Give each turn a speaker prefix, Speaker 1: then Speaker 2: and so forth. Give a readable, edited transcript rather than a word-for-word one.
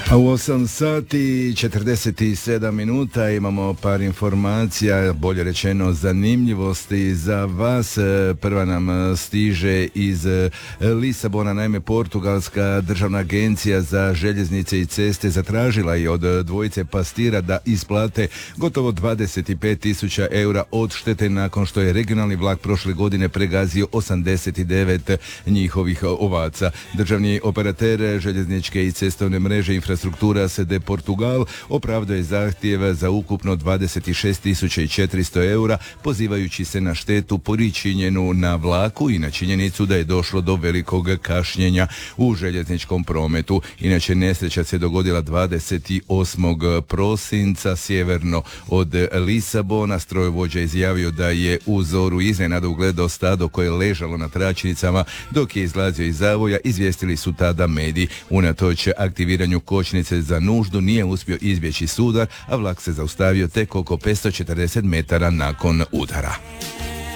Speaker 1: A u 8 sati 47 minuta imamo par informacija, bolje rečeno zanimljivosti za vas. Prva nam stiže iz Lisabona. Naime, Portugalska državna agencija za željeznice i ceste zatražila je od dvojice pastira da isplate gotovo 25.000 eura odštete nakon što je regionalni vlak prošle godine pregazio 89 njihovih ovaca. Državni operater željezničke i cestovne mreže Infrastruktura de Portugal opravdao je zahtjev za ukupno 26.400 eura, pozivajući se na štetu pričinjenu na vlaku i na činjenicu da je došlo do velikog kašnjenja u željezničkom prometu. Inače, nesreća se dogodila 28. prosinca sjeverno od Lisabona. Strojovođa izjavio da je u zoru iznenada ugledao stado koje je ležalo na tračnicama dok je izlazio iz zavoja, izvijestili su tada mediji. Unatoč aktiviranju kočnice za nuždu nije uspio izbjeći sudar, a vlak se zaustavio tek oko 540 metara nakon udara.